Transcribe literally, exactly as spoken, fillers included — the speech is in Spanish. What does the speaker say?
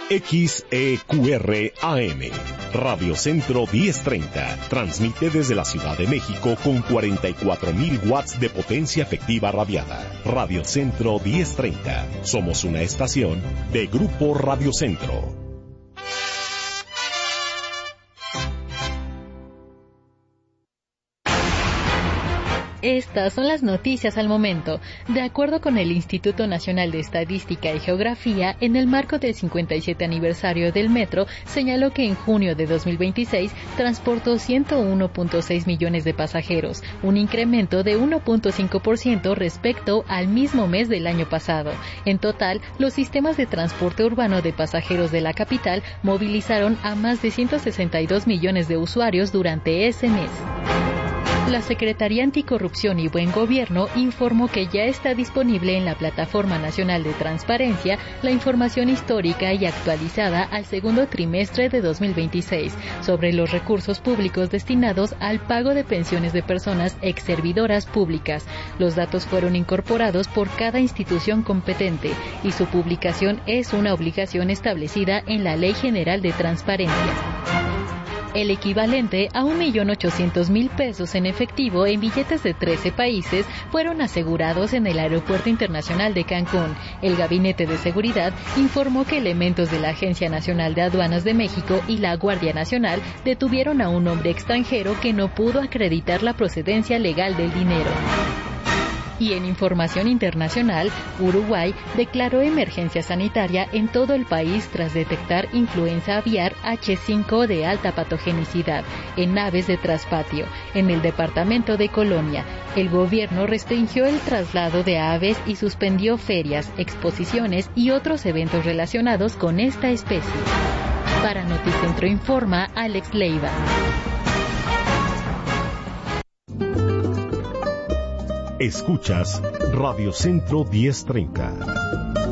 X E Q R A M, Radio Centro diez treinta, transmite desde la Ciudad de México con cuarenta y cuatro mil watts de potencia efectiva radiada. Radio Centro diez treinta, somos una estación de Grupo Radio Centro. Estas son las noticias al momento. De acuerdo con el Instituto Nacional de Estadística y Geografía, en el marco del cincuenta y siete aniversario del metro, señaló que en junio de dos mil veintiséis transportó ciento uno punto seis millones de pasajeros, un incremento de uno punto cinco por ciento respecto al mismo mes del año pasado. En total, los sistemas de transporte urbano de pasajeros de la capital movilizaron a más de ciento sesenta y dos millones de usuarios durante ese mes. La Secretaría Anticorrupción y Buen Gobierno informó que ya está disponible en la Plataforma Nacional de Transparencia la información histórica y actualizada al segundo trimestre de dos mil veintiséis sobre los recursos públicos destinados al pago de pensiones de personas exservidoras públicas. Los datos fueron incorporados por cada institución competente y su publicación es una obligación establecida en la Ley General de Transparencia. El equivalente a un millón ochocientos mil pesos en efectivo en billetes de trece países fueron asegurados en el Aeropuerto Internacional de Cancún. El Gabinete de Seguridad informó que elementos de la Agencia Nacional de Aduanas de México y la Guardia Nacional detuvieron a un hombre extranjero que no pudo acreditar la procedencia legal del dinero. Y en información internacional, Uruguay declaró emergencia sanitaria en todo el país tras detectar influenza aviar hache cinco de alta patogenicidad en aves de traspatio, en el departamento de Colonia. El gobierno restringió el traslado de aves y suspendió ferias, exposiciones y otros eventos relacionados con esta especie. Para Noticentro informa Alex Leiva. Escuchas Radio Centro diez treinta.